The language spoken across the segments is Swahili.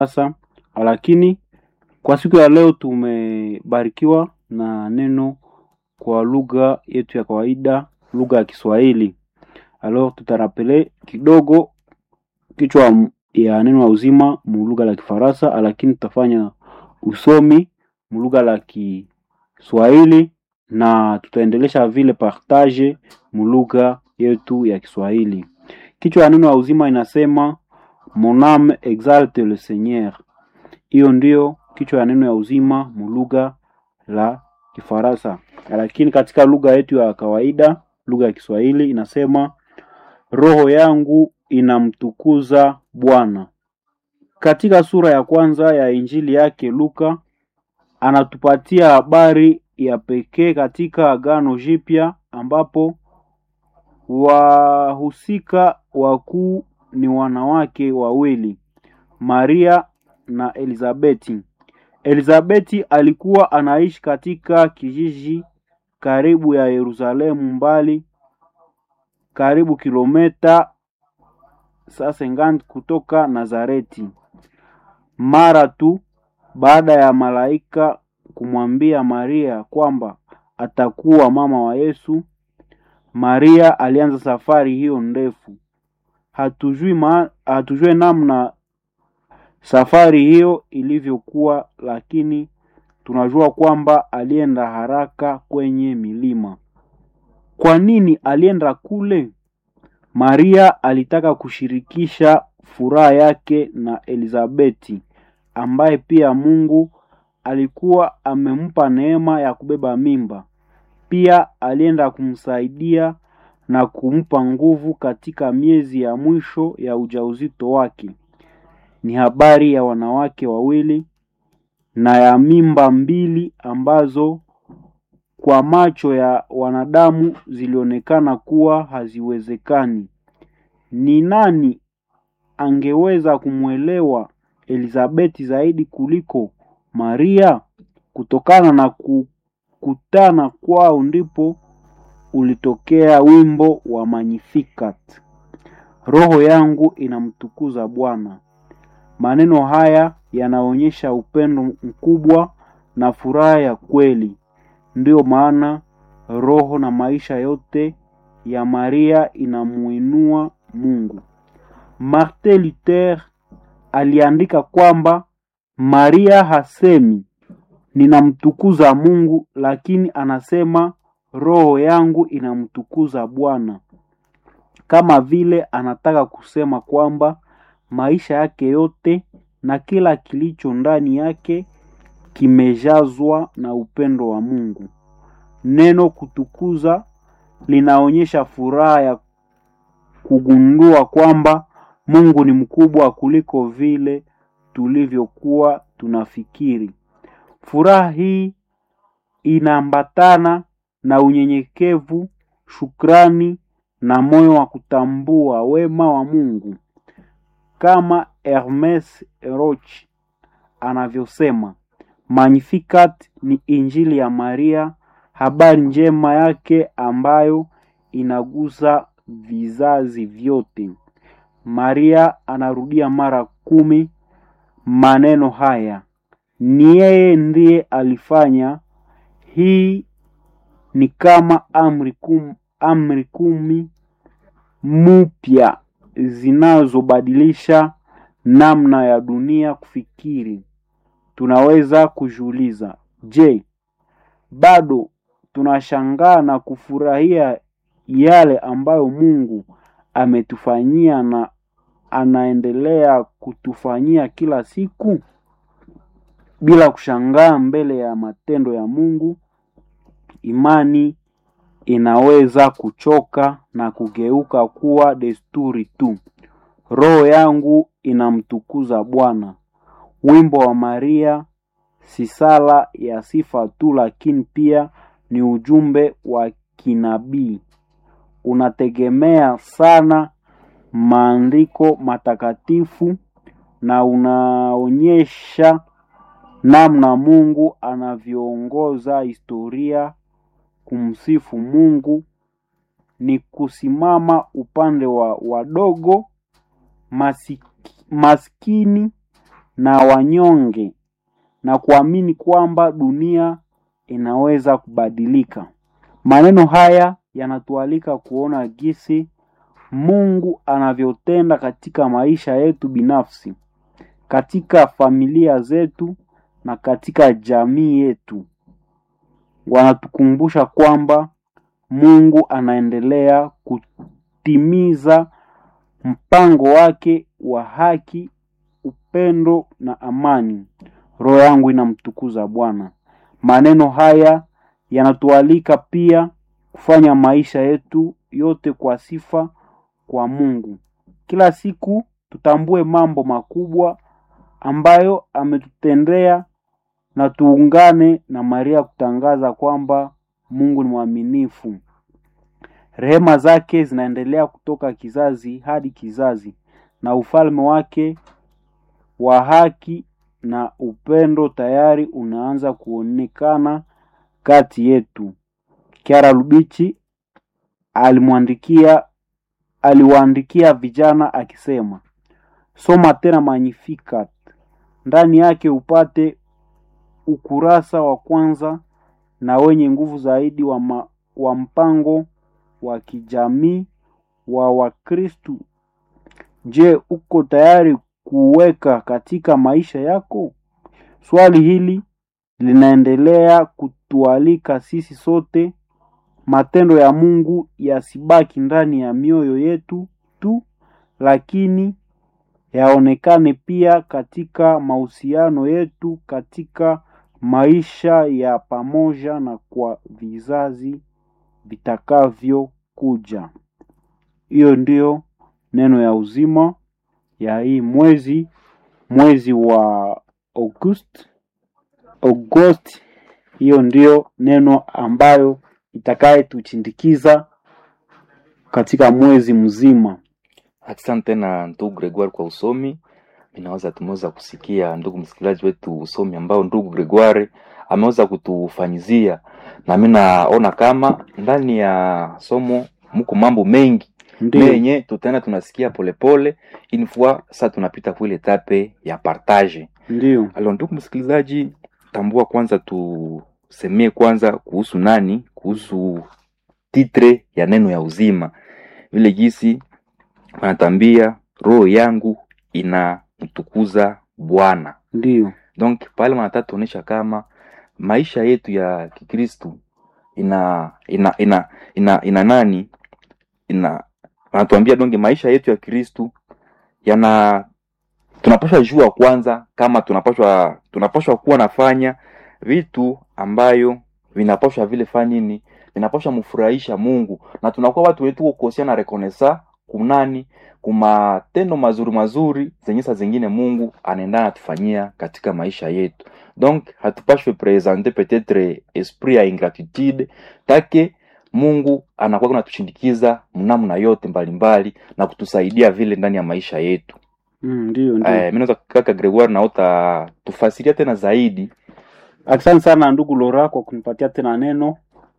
Sasa lakini kwa siku ya leo tumebarikiwa na neno kwa lugha yetu ya kawaida, lugha ya Kiswahili. Alors tutarapele kidogo kichwa ya neno ya uzima mu lugha la Kifaransa, lakini tutafanya usomi mu lugha la Kiswahili na tutaendelesha vile partage mu lugha yetu ya Kiswahili. Kichwa ya neno ya uzima inasema Mon âme exalte le Seigneur. Hiyo ndio kichwa ya neno ya uzima mu lugha la Kifaransa. Lakini katika lugha yetu ya kawaida, lugha ya Kiswahili inasema roho yangu inamtukuza Bwana. Katika sura ya kwanza ya Injili yake Luka anatupatia habari ya pekee katika Agano Jipya ambapo wahusika wakuu ni wanawake wawili, Maria na Elizabeti. Elizabeti alikuwa anaishi katika kijiji karibu ya Yerusalemu, mbali karibu kilomita 50 kutoka Nazareti. Mara tu baada ya malaika kumwambia Maria kwamba atakuwa mama wa Yesu, Maria alianza safari hiyo ndefu. Hatujui namna safari hiyo ilivyokuwa, lakini tunajua kwamba alienda haraka kwenye milima. Kwa nini alienda kule? Maria alitaka kushirikisha furaha yake na Elizabeti, ambaye pia Mungu alikuwa amempa neema ya kubeba mimba. Pia alienda kumsaidia na kumpa nguvu katika miezi ya mwisho ya ujauzito wake. Ni habari ya wanawake wawili na ya mimba mbili ambazo kwa macho ya wanadamu zilionekana kuwa haziwezekani. Ni nani angeweza kumwelewa Elizabeti zaidi kuliko Maria? Kutokana na kukutana kwao ndipo ulitokea wimbo wa Magnificat. Roho yangu inamtukuza Bwana. Maneno haya yanaonyesha upendo mkubwa na furaha ya kweli. Ndio maana roho na maisha yote ya Maria inamuinua Mungu. Martin Luther aliandika kwamba Maria hasemi ninamtukuza Mungu, lakini anasema roho yangu inamtukuza Bwana, kama vile anataka kusema kwamba maisha yake yote na kila kilicho ndani yake kimejazwa na upendo wa Mungu. Neno kutukuza linaonyesha furaha ya kugundua kwamba Mungu ni mkubwa kuliko vile tulivyokuwa tunafikiri. Furaha hii inaambatana na unyenyekevu, shukrani na moyo wa kutambua wema wa Mungu. Kama Hermes Roch anavyosema, Magnificat ni Injili ya Maria, habari njema yake ambayo inagusa vizazi vyote. Maria anarudia mara 10 maneno haya. Ni yeye ndiye alifanya. Hii ni kama amri kumi mpya zinazobadilisha namna ya dunia kufikiri. Tunaweza kujiuliza, je, bado tunashangaa na kufurahia yale ambayo Mungu ametufanyia na anaendelea kutufanyia kila siku? Bila kushangaa mbele ya matendo ya Mungu, imani inaweza kuchoka na kugeuka kuwa desturi tu. Roho yangu inamtukuza Bwana. Wimbo wa Maria si sala ya sifa tu, lakini pia ni ujumbe wa kinabii. Unategemea sana maandiko matakatifu na unaonyesha namna Mungu anavyoongoza historia. Kumsifu Mungu ni kusimama upande wa wadogo, maskini na wanyonge na kuamini kwamba dunia inaweza kubadilika. Maneno haya yanatualika kuona jinsi Mungu anavyotenda katika maisha yetu binafsi, katika familia zetu na katika jamii yetu. Wanatukumbusha kwamba Mungu anaendelea kutimiza mpango wake wa haki, upendo na amani. Roho yangu inamtukuza Bwana. Maneno haya yanatualika pia kufanya maisha yetu yote kwa sifa kwa Mungu. Kila siku tutambue mambo makubwa ambayo ametutendea na tuungane na Maria kutangaza kwamba Mungu ni mwaminifu. Rehema zake zinaendelea kutoka kizazi hadi kizazi na ufalme wake wa haki na upendo tayari unaanza kuonekana kati yetu. Kiara Lubichi aliwaandikia vijana akisema, soma tena Magnificat, ndani yake upate ukurasa wa kwanza na wenye nguvu zaidi wa mpango wa kijamii wa Wakristo. Je, uko tayari kuweka katika maisha yako? Swali hili linaendelea kutualika sisi sote. Matendo ya Mungu yasibaki ndani ya mioyo yetu tu, lakini yaonekane pia katika mahusiano yetu, katika maisha ya pamoja na kwa vizazi vitakavyo kuja. Hiyo ndio neno ya uzima ya hii mwezi wa August. Hiyo ndio neno ambayo itakaye tuchindikiza katika mwezi mzima. Asante na ndugu Gregoire kwa usomi. Ninaweza tumeweza kusikia ndugu msikilizaji wetu usomi ambao ndugu Gregoire ameweza kutufanyizia, na mimi naona kama ndani ya somo mko mambo mengi yenye tutaenda tunasikia polepole inafua. Sasa tunapita kwa ile etape ya partage. Ndio. Alors ndugu msikilizaji, tambua kwanza tusemee kwanza kuhusu nani, kuhusu titre ya neno ya uzima. Vile gisi wanatambia roho yangu inamtukuza Bwana. Ndio. Donc pale wanataka tuonesha kama maisha yetu ya Kikristo wanatuambia donge maisha yetu ya Kristo tunapaswa jua kwanza kama tunapaswa kuwa nafanya vitu ambayo vinapaswa vile fanya nini, vinapaswa mfurahisha Mungu, na tunakuwa watu wetu kukosia na reconnaissance kunani kumatendo mazuri zenye saa zingine Mungu anaendana atufanyia katika maisha yetu. Donc hatupashwe presenter peut-être esprit ya ingratitude take Mungu anakuwa kunatushindikiza mnamna yote mbalimbali na kutusaidia vile ndani ya maisha yetu. Ndio. Mimi naweza kaka Gregoire naota tufasiria tena zaidi. Asante sana ndugu Lora kwa kunipatia tena neno.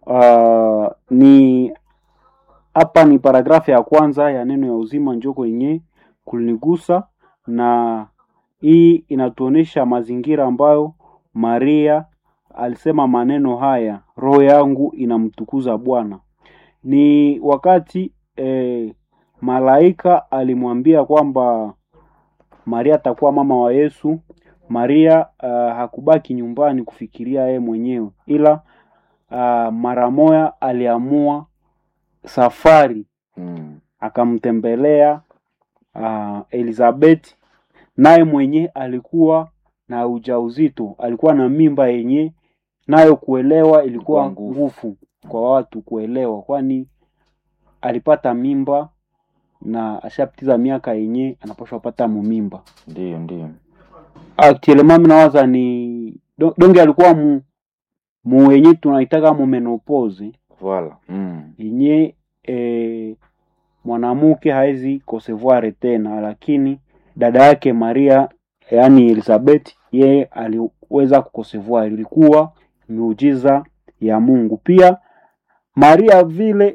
Ni hapa ni paragrafu ya kwanza ya neno ya uzima njoko yenye kulinigusa, na hii inatuonesha mazingira ambayo Maria alisema maneno haya, roho yangu inamtukuza Bwana. Ni wakati malaika alimwambia kwamba Maria atakuwa mama wa Yesu. Maria hakubaki nyumbani kufikiria yeye mwenyewe, ila mara moja aliamua safari. Akamtembelea Elizabeth, naye mwenye alikuwa na ujauzito, alikuwa na mimba yenye nayo kuelewa ilikuwa nguvu kwa watu kuelewa, kwani alipata mimba na ashapitiza miaka yenye anapaswa pata mimba. Ndio. Actuellement mimi nawaza ni donge alikuwa mu yenye tunaitaka menopause. Voilà. Yenye mwanamke haizi concevoir tena, lakini dada yake Maria yani Elizabeth yeye aliweza kuconcevoir. Ilikuwa miujiza ya Mungu. Pia Maria vile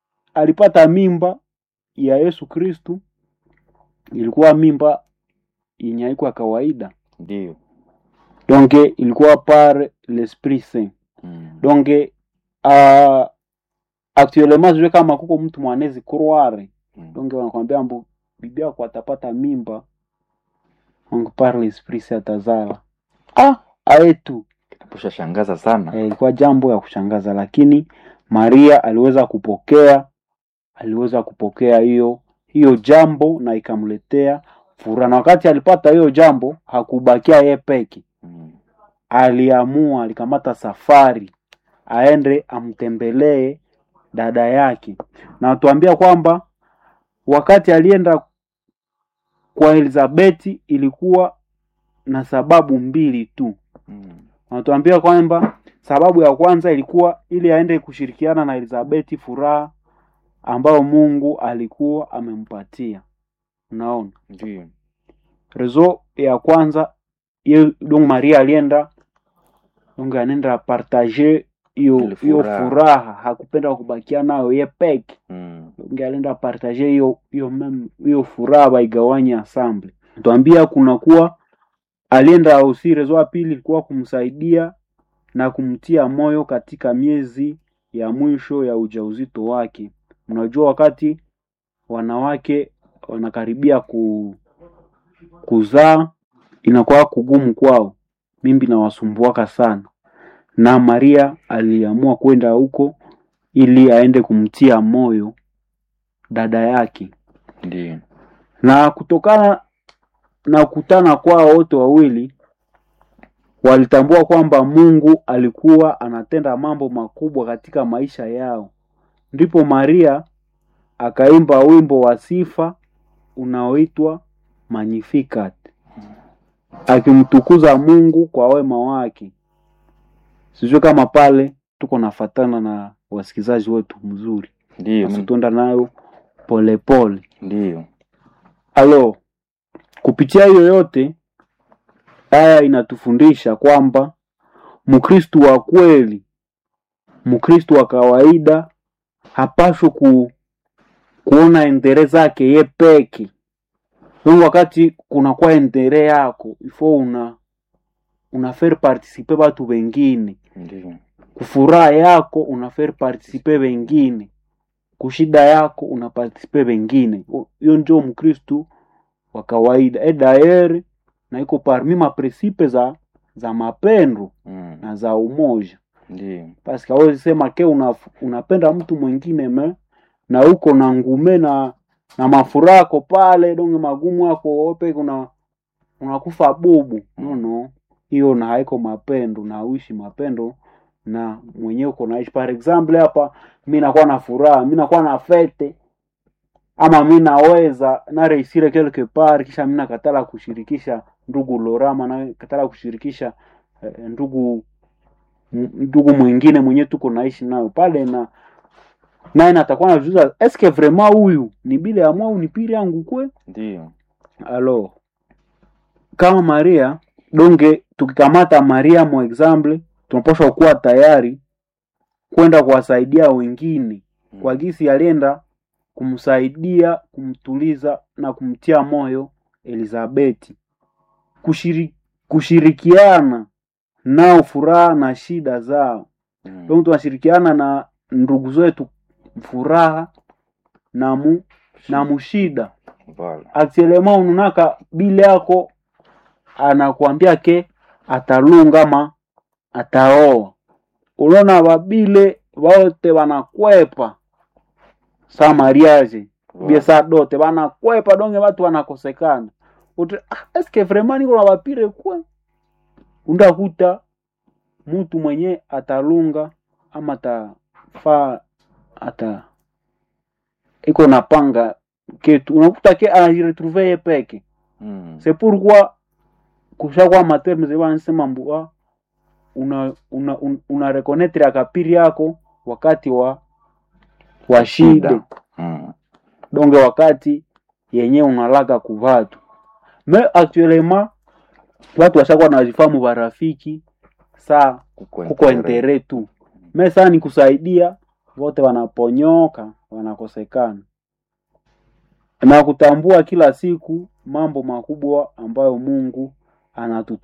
alipata mimba ya Yesu Kristo, ilikuwa mimba yenye haiko ya kawaida. Ndio. Donc ilikuwa par l'Esprit Saint. Donc actuellement je kama kuko mtu mwanezi croire. Donc wanakuambia mbu bibi yako atapata mimba. Donc par l'Esprit Saint atazala. Aetu Inaposha shangaza sana. ilikuwa jambo ya kushangaza, lakini Maria aliweza kupokea hiyo jambo na ikamletea furaha. Na wakati alipata hiyo jambo hakubakia yeye peke. Alikamata safari aende amtembelee dada yake. Na watuambia kwamba wakati alienda kwa Elizabeti ilikuwa na sababu mbili tu. Wanatuambia kwamba sababu ya kwanza ilikuwa ili aende kushirikiana na Elizabeti furaha ambayo Mungu alikuwa amempatia. Unaona? Ndio. Rezo ya kwanza donc Maria alienda anaenda partager hiyo furaha, hakupenda kubakia nayo yeye peke. Alienda partager hiyo furaha baigawanya ensemble. Tuambia kuna kuwa alienda aussi rezo ya pili ilikuwa kumsaidia na kumtia moyo katika miezi ya mwisho ya ujauzito wake. Unajua wakati wanawake wanakaribia kuzaa inakuwa kugumu kwao, mimbi na wasumbuaka sana, na Maria aliamua kwenda huko ili aende kumtia moyo dada yake. Ndio. Na kutokana na kukutana kwao wote wawili walitambua kwamba Mungu alikuwa anatenda mambo makubwa katika maisha yao. Ndipo Maria akaimba wimbo wa sifa unaoitwa Magnificat, akimtukuza Mungu kwa wema wake. Sijui kama pale tuko nafatana na wasikizaji wetu mzuri. Ndio. Tunaenda nayo pole pole. Ndio. Alo, kupitia hiyo yote haya inatufundisha kwamba Mkristo wa kweli, Mkristo wa kawaida hapaswi kuona endere zake ye peke. Wakati kuna kwa endere yako ifo una faire participer watu wengine. Ndio. Kufuraha yako una faire participer wengine. Kushida yako una participer wengine. Hiyo ndio Mkristo wa kawaida. D'ailleurs na iko parmi ma principes za mapendo na za umoja. Ndio. Parce que hawezi sema ke unapenda mtu mwingine na uko na ngume na mafurako pale donge magumu yako wope unakufa bubu. No. Hiyo na haiko mapendo, na uishi mapendo na mwenyewe uko naishi. Par example hapa mimi nakuwa na furaha, mimi nakuwa na fete, ama mimi naweza na reisire quelque part, kisha mimi nakatala kushirikisha ndugu Lorama, na katala kushirikisha ndugu mwingine mwenyewe tuko naishi nayo pale, na naye natakuwa najuza est-ce que vraiment huyu ni bile ya mwa unipiri yangu kwe. Ndio. Alors kama Maria donge, tukikamata Maria mo example, tunapaswa kuwa tayari kwenda kuwasaidia wengine kwa gisi alienda kumsaidia, kumtuliza na kumtia moyo Elizabeti, kushirikiana nao furaha na shida zao. Donc tunashirikiana na ndugu zetu furaha na mushida. Voilà. Actuellement ununaka bile yako anakuambia ke atalunga ma ataoa. Unaona babile wote wanakwepa sa mariage. Voilà. Biesa dote wanakwepa donge watu wanakosekana. Est-ce que vraiment niko na bapire kwa? Undakuta mtu mwenye atalunga ama iko napanga kitu, unakuta ke anajiretrouver peke. C'est pourquoi kushakuwa materme zewa nisema mbua una reconnaître akapiri yako wakati wa shida. Donge wakati yenye unalaka kuvatu. Mais actuellement watu washakuwa na wajifamu barafiki saa kuko entere tu. Mais saa ni kusaidia wote wanaponyoka, wanakosekana. Na kutambua kila siku mambo makubwa ambayo Mungu anatutendea.